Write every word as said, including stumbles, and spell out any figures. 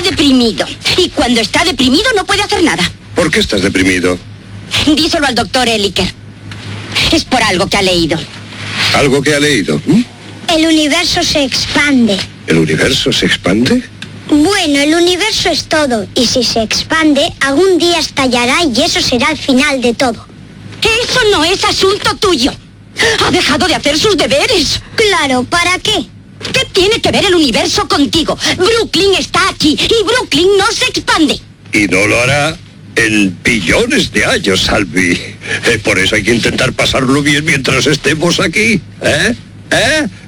deprimido. Y cuando está deprimido no puede hacer nada. ¿Por qué estás deprimido? Díselo al doctor Eliker. Es por algo que ha leído. ¿Algo que ha leído? ¿Mm? El universo se expande. ¿El universo se expande? Bueno, el universo es todo. Y si se expande, algún día estallará y eso será el final de todo. Eso no es asunto tuyo. Ha dejado de hacer sus deberes. Claro, ¿para qué? ¿Qué tiene que ver el universo contigo? Brooklyn está aquí y Brooklyn no se expande. Y no lo hará en billones de años, Salvi. Eh, por eso hay que intentar pasarlo bien mientras estemos aquí. ¿Eh? ¿Eh?